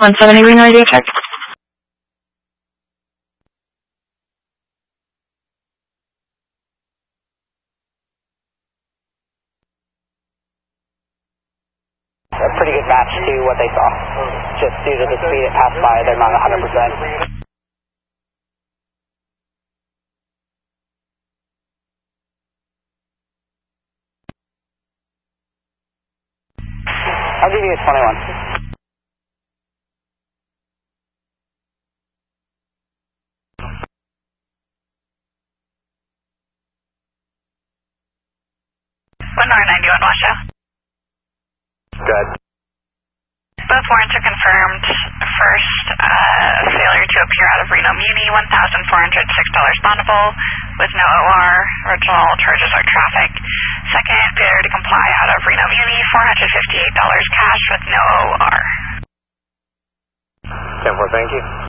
170 Reno radio check. A pretty good match to what they saw. Just due to the speed it passed by, they're not 100%. I'll give you a 21. R91 Washoe. Good. Both warrants are confirmed. First, failure to appear out of Reno Muni, $1,406 bondable with no OR. Original charges are traffic. Second, failure to comply out of Reno Muni, $458 cash with no OR. 10-4, thank you.